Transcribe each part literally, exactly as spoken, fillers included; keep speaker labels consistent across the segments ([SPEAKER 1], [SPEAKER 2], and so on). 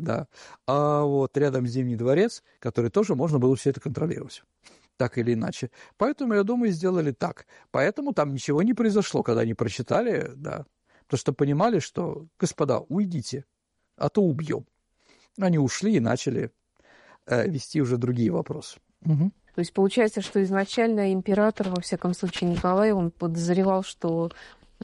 [SPEAKER 1] да. А вот рядом Зимний дворец, который тоже можно было все это контролировать, так или иначе. Поэтому, я думаю, сделали так. Поэтому там ничего не произошло, когда они прочитали, да. Потому что понимали, что, господа, уйдите, а то убьем. Они ушли и начали э, вести уже другие вопросы. Угу.
[SPEAKER 2] То есть получается, что изначально император, во всяком случае Николай, он подозревал, что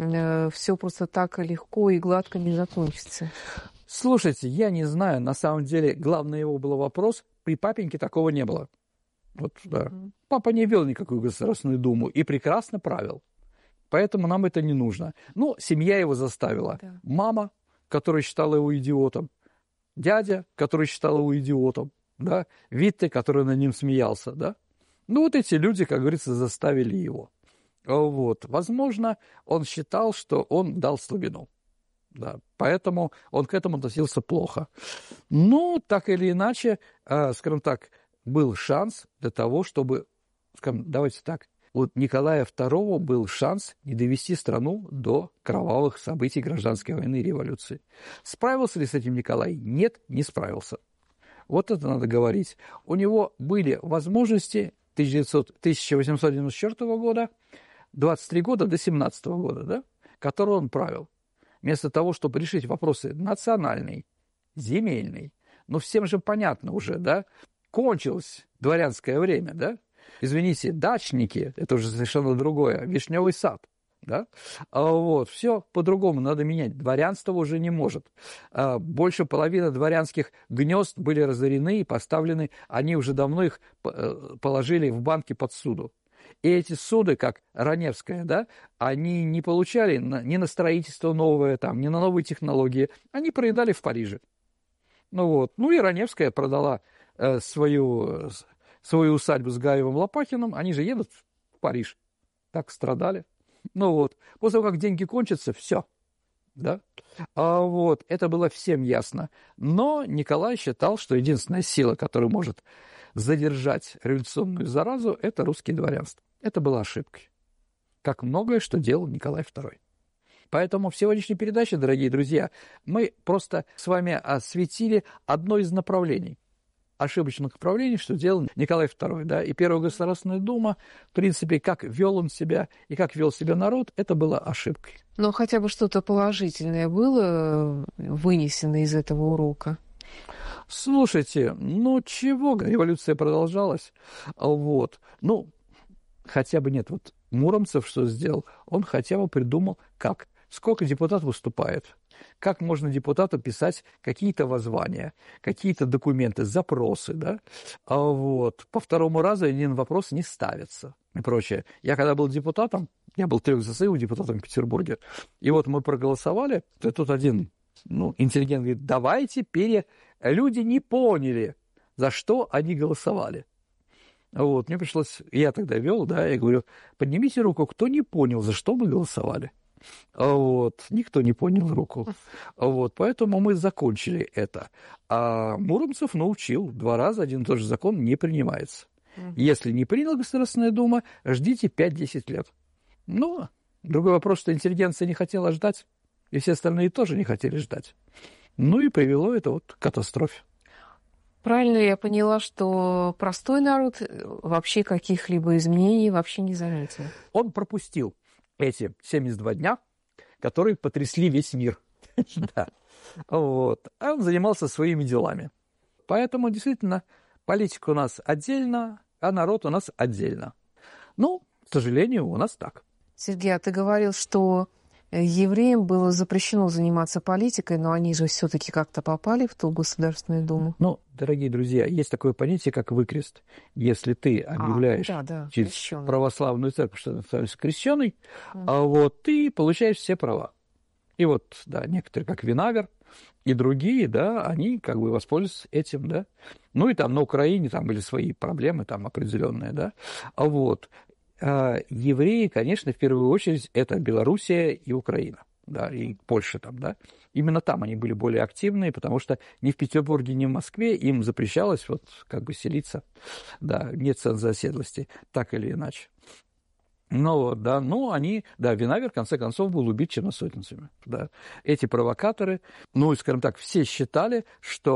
[SPEAKER 2] э, все просто так легко и гладко не закончится.
[SPEAKER 1] Слушайте, я не знаю, на самом деле, главный его был вопрос, при папеньке такого не было. Вот, да. Mm-hmm. Папа не вел никакую Государственную Думу и прекрасно правил. Поэтому нам это не нужно. Ну, семья его заставила. Да. Мама, которая считала его идиотом, дядя, который считал его идиотом, да, Витте, который над ним смеялся, да. Ну, вот эти люди, как говорится, заставили его. Вот. Возможно, он считал, что он дал слабину. Да. Поэтому он к этому относился плохо. Ну, так или иначе, э, скажем так, был шанс для того, чтобы, скажем, давайте так, у Николая второго был шанс не довести страну до кровавых событий гражданской войны и революции. Справился ли с этим Николай? Нет, не справился. Вот это надо говорить. У него были возможности тысяча восемьсот девяносто четвёртого года, двадцать три года до семнадцатого года, да, которые он правил. Вместо того, чтобы решить вопросы национальный, земельный, ну, всем же понятно уже, да, кончилось дворянское время, да. Извините, дачники, это уже совершенно другое, вишневый сад, да, а вот, все по-другому надо менять, дворянство уже не может. Больше половины дворянских гнезд были разорены и поставлены, они уже давно их положили в банки под суду. И эти суды, как Раневская, да, они не получали ни на строительство новое, там, ни на новые технологии, они проедали в Париже. Ну вот, ну и Раневская продала э, свою... свою усадьбу с Гаевым Лопахиным, они же едут в Париж. Так страдали. Ну вот, после того, как деньги кончатся, все. Да? А вот, это было всем ясно. Но Николай считал, что единственная сила, которая может задержать революционную заразу, это русское дворянство. Это была ошибкой. Как многое, что делал Николай второй. Поэтому в сегодняшней передаче, дорогие друзья, мы просто с вами осветили одно из направлений. Ошибочных направлений, что делал Николай второй, да, и Первая Государственная Дума, в принципе, как вел он себя и как вел себя народ, это было ошибкой.
[SPEAKER 2] Но хотя бы что-то положительное было вынесено из этого урока?
[SPEAKER 1] Слушайте, ну чего, революция продолжалась, вот, ну, хотя бы нет, вот Муромцев что сделал, он хотя бы придумал, как, сколько депутат выступает. Как можно депутату писать какие-то воззвания, какие-то документы, запросы, да? А вот. По второму разу ни один вопрос не ставится и прочее. Я когда был депутатом, я был трехзасылым депутатом в Петербурге, и вот мы проголосовали, и тут один ну, интеллигент говорит, давайте пере... Люди не поняли, за что они голосовали. Вот. Мне пришлось, я тогда вел, да, я говорю, поднимите руку, кто не понял, за что мы голосовали. Вот. Никто не понял руку. Вот. Поэтому мы закончили это. А Муромцев научил, два раза один и тот же закон не принимается. Если не приняла Государственная Дума, ждите пять-десять лет. Ну, другой вопрос, что интеллигенция не хотела ждать, и все остальные тоже не хотели ждать. Ну и привело это вот к катастрофе.
[SPEAKER 2] Правильно я поняла, что простой народ вообще каких-либо изменений вообще не заметил?
[SPEAKER 1] Он пропустил эти семьдесят два дня, которые потрясли весь мир. Да. Вот. А он занимался своими делами. Поэтому, действительно, политика у нас отдельно, а народ у нас отдельно. Ну, к сожалению, у нас так.
[SPEAKER 2] Сергей, а ты говорил, что евреям было запрещено заниматься политикой, но они же все-таки как-то попали в ту Государственную Думу.
[SPEAKER 1] Ну, дорогие друзья, есть такое понятие, как выкрест. Если ты объявляешь
[SPEAKER 2] а, да, да,
[SPEAKER 1] через
[SPEAKER 2] крещеный. Православную
[SPEAKER 1] церковь, что ты становишься крещеный, mm. а вот ты получаешь все права. И вот, да, некоторые, как Винавер и другие, да, они как бы воспользуются этим, да. Ну и там на Украине там были свои проблемы там определенные, да. А вот а евреи, конечно, в первую очередь это Белоруссия и Украина, да, и Польша там, да. Именно там они были более активные, потому что ни в Петербурге, ни в Москве им запрещалось вот как бы селиться, да, нет цензоседлости, так или иначе. Ну вот, да, ну они, да, Винавер в конце концов был убит черносотенцами, да. Эти провокаторы, ну, скажем так, все считали, что